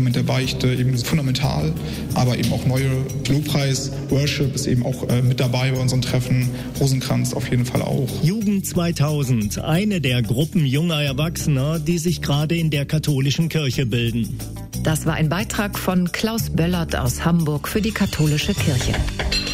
Sakrament der Beichte eben fundamental, aber eben auch neue Lobpreis, Worship ist eben auch mit dabei bei unseren Treffen, Rosenkranz auf jeden Fall auch. Jugend 2000, eine der Gruppen junger Erwachsener, die sich gerade in der katholischen Kirche bilden. Das war ein Beitrag von Klaus Böllert aus Hamburg für die katholische Kirche.